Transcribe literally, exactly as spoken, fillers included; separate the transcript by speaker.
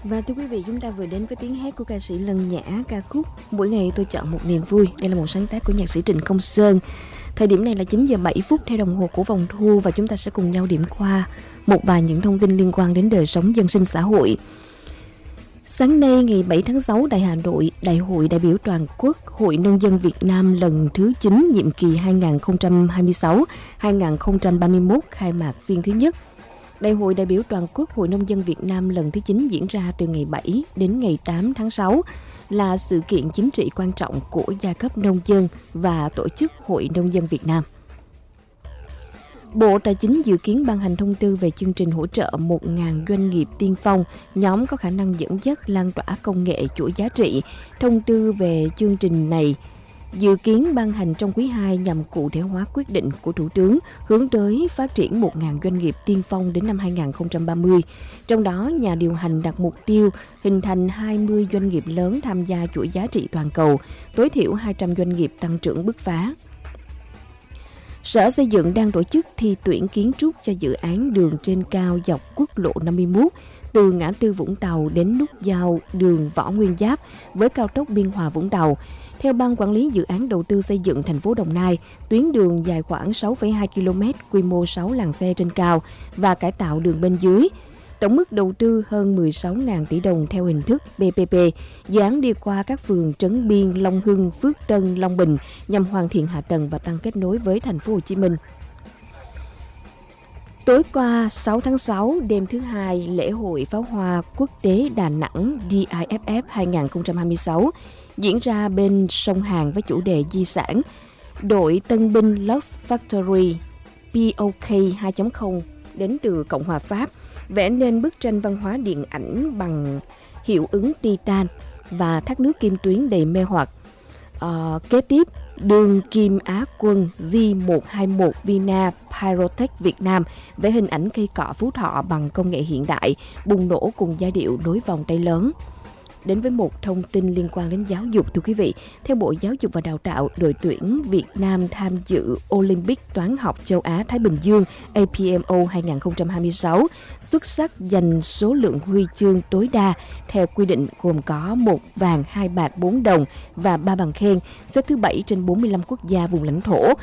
Speaker 1: Và thưa quý vị, chúng ta vừa đến với tiếng hát của ca sĩ Lân Nhã, ca khúc Mỗi Ngày Tôi Chọn Một Niềm Vui. Đây là một sáng tác của nhạc sĩ Trịnh Công Sơn. Thời điểm này là chín giờ bảy phút theo đồng hồ của vòng thu, và chúng ta sẽ cùng nhau điểm qua một vài những thông tin liên quan đến đời sống dân sinh xã hội. Sáng nay ngày bảy tháng sáu tại Hà Nội, Đại hội đại biểu toàn quốc Hội Nông dân Việt Nam lần thứ chín nhiệm kỳ hai nghìn không trăm hai mươi sáu đến hai nghìn không trăm ba mươi mốt khai mạc phiên thứ nhất. Đại hội đại biểu toàn quốc Hội Nông dân Việt Nam lần thứ chín diễn ra từ ngày bảy đến ngày tám tháng sáu, là sự kiện chính trị quan trọng của giai cấp nông dân và tổ chức Hội Nông dân Việt Nam. Bộ Tài chính dự kiến ban hành thông tư về chương trình hỗ trợ một nghìn doanh nghiệp tiên phong, nhóm có khả năng dẫn dắt lan tỏa công nghệ chuỗi giá trị. Thông tư về chương trình này dự kiến ban hành trong quý hai nhằm cụ thể hóa quyết định của Thủ tướng hướng tới phát triển một nghìn doanh nghiệp tiên phong đến năm hai nghìn không trăm ba mươi. Trong đó, nhà điều hành đặt mục tiêu hình thành hai mươi doanh nghiệp lớn tham gia chuỗi giá trị toàn cầu, tối thiểu hai trăm doanh nghiệp tăng trưởng bứt phá. Sở Xây dựng đang tổ chức thi tuyển kiến trúc cho dự án đường trên cao dọc quốc lộ năm mươi mốt từ ngã tư Vũng Tàu đến nút giao đường Võ Nguyên Giáp với cao tốc Biên Hòa Vũng Tàu. Theo Ban Quản lý Dự án Đầu tư Xây dựng thành phố Đồng Nai, tuyến đường dài khoảng sáu phẩy hai ki lô mét, quy mô sáu làn xe trên cao và cải tạo đường bên dưới. Tổng mức đầu tư hơn mười sáu nghìn tỷ đồng theo hình thức pê pê pê. Dự án đi qua các phường Trấn Biên, Long Hưng, Phước Tân, Long Bình nhằm hoàn thiện hạ tầng và tăng kết nối với thành phố Hồ Chí Minh. Tối qua sáu tháng sáu, đêm thứ hai, lễ hội pháo hoa quốc tế Đà Nẵng đê i ép ép hai không hai sáu diễn ra bên sông Hàn với chủ đề di sản. Đội tân binh Lux Factory pê o ca hai chấm không đến từ Cộng hòa Pháp vẽ nên bức tranh văn hóa điện ảnh bằng hiệu ứng titan và thác nước kim tuyến đầy mê hoặc. À, kế tiếp, đường kim Á quân G một hai mốt Vina Pyrotech Việt Nam vẽ hình ảnh cây cọ Phú Thọ bằng công nghệ hiện đại, bùng nổ cùng giai điệu nối vòng tay lớn. Đến với một thông tin liên quan đến giáo dục, thưa quý vị. Theo Bộ Giáo dục và Đào tạo, đội tuyển Việt Nam tham dự Olympic Toán học châu Á-Thái Bình Dương a pê em o hai không hai sáu xuất sắc giành số lượng huy chương tối đa theo quy định, gồm có một vàng, hai bạc, bốn đồng và ba bằng khen, xếp thứ bảy trên bốn mươi lăm quốc gia vùng lãnh thổ,